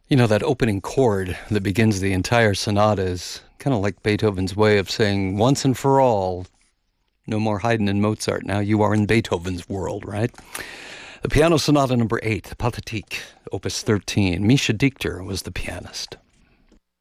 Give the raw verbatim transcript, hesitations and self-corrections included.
You know, that opening chord that begins the entire sonata is kind of like Beethoven's way of saying, once and for all, no more Haydn and Mozart. Now you are in Beethoven's world, right? The Piano Sonata number eight, Pathétique, opus thirteen. Misha Dichter was the pianist.